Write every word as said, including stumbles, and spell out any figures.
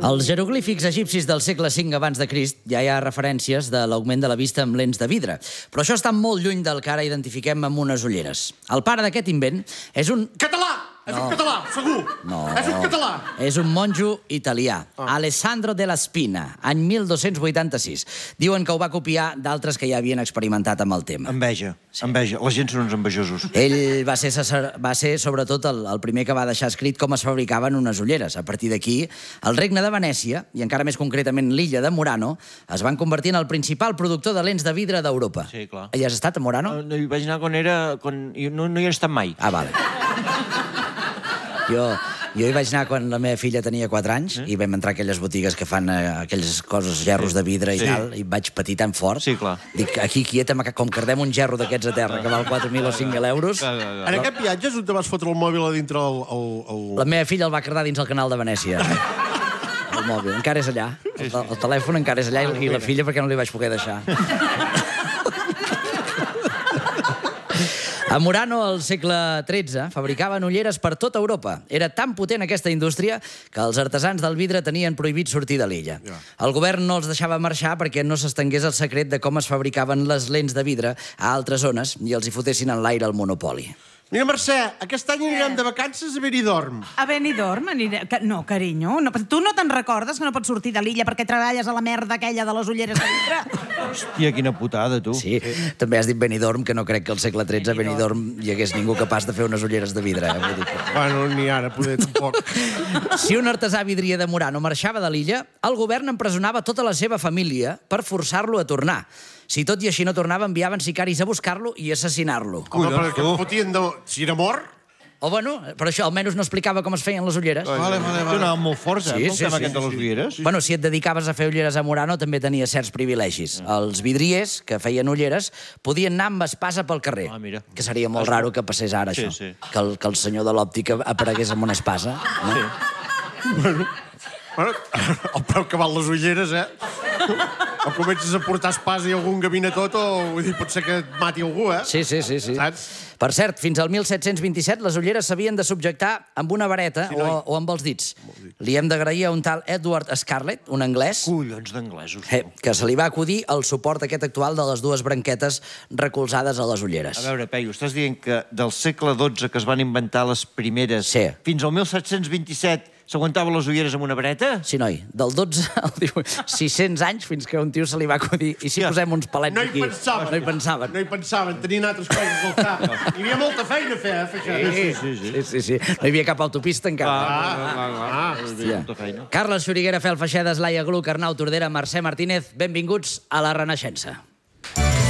Als jeroglífics egipcis del segle cinc abans de Crist ja hi ha referències de l'augment de la vista amb lents de vidre. Però això està molt lluny del que ara identifiquem amb unes ulleres. El pare d'aquest invent és un... Català! És No. un català, segur! No. És un català! És un monjo italià, Alessandro della Spina, any mil dos-cents vuitanta-sis. Diuen que ho va copiar d'altres que ja havien experimentat amb el tema. Enveja, enveja. La gent són uns envejosos. Ell va ser, va ser sobretot, el, el primer que va deixar escrit com es fabricaven unes ulleres. A partir d'aquí, el regne de Venècia, i encara més concretament l'illa de Murano, es van convertir en el principal productor de lents de vidre d'Europa. Sí, clar. Hi has estat a Murano? No, hi vaig anar quan era... Quan... Jo no, no hi he estat mai. Ah, vale. Jo, jo hi vaig anar quan la meva filla tenia quatre anys i vam entrar a aquelles botigues que fan eh, aquelles coses, gerros de vidre i Sí. tal, i vaig patir tan fort. Sí, clar. Dic, aquí quieta, com que ardem un gerro d'aquests a terra que val quatre mil o cinc mil euros... En aquest viatge és on te vas fotre el mòbil a dintre el... el, el... La meva filla el va cardar dins el canal de Venècia. El mòbil, encara és allà. El, el telèfon encara és allà i, i la filla perquè no li vaig poder deixar. A Murano, al segle tretze, fabricaven ulleres per tota Europa. Era tan potent aquesta indústria que els artesans del vidre tenien prohibit sortir de l'illa. El govern no els deixava marxar perquè no s'estengués el secret de com es fabricaven les lents de vidre a altres zones i els hi fotessin en l'aire el monopoli. Mira, Mercè, aquest any anirem de vacances a Benidorm. A Benidorm aniré... Que... No, carinyo, no, tu no te'n recordes que no pots sortir de l'illa perquè treballes a la merda aquella de les ulleres de vidre? Hòstia, quina putada, tu. Sí, també has dit Benidorm, que no crec que al segle tretze a Benidorm hi hagués ningú capaç de fer unes ulleres de vidre. Eh? Vull dir que... Bueno, ni ara, poder tampoc. Si un artesà vidrier de Murano marxava de l'illa, el govern empresonava tota la seva família per forçar-lo a tornar. Si tot i així no tornava, enviaven sicaris a buscar-lo i assassinar-lo. Home, però que em fotien de... Si era mort... O bueno, però això almenys no explicava com es feien les ulleres. Vale, vale, Tu anaves molt forts, eh? Sí, Sí, sí, sí, sí, aquest de les ulleres. Bueno, si et dedicaves a fer ulleres a Murano, també tenies certs privilegis. Els vidriers, que feien ulleres, podien anar amb espasa pel carrer. Ah, mira. Que seria molt raro que passés ara, Sí, això. sí. Que el, que el senyor de l'òptica aparegués amb una espasa. No? Bueno, el preu que val les ulleres, eh? O comences a portar espasa i algun gabinetot o vull dir, pot ser que et mati algú, eh? Sí, sí, sí, sí. Saps? Per cert, fins al mil set-cents vint-i-set les ulleres s'havien de subjectar amb una vareta Sí, o, noi. o amb els dits. Li hem d'agrair a un tal Edward Scarlett, un anglès, Collons d'anglesos. eh, que se li va acudir el suport aquest actual de les dues branquetes recolzades a les ulleres. A veure, Peyu, estàs dient que del segle dotze que es van inventar les primeres Sí. fins al mil set-cents vint-i-set s'aguantaven les ulleres amb una vareta? Sí, noi, del dotze al divuit, sis-cents anys fins que a un tio se li va acudir. I si Hòstia. posem uns palets No hi aquí? pensaven. No hi pensaven. No hi pensaven, tenien altres coses al cap. Hi havia molta feina a fer, eh, fer això. Sí, sí, sí, sí, sí. No hi havia cap autopista encara. Ah, Hòstia. Carles Xuriguera, Fel Feixedes, Laia Gluck, Arnau Tordera, Mercè Martínez, benvinguts a la Renaixença.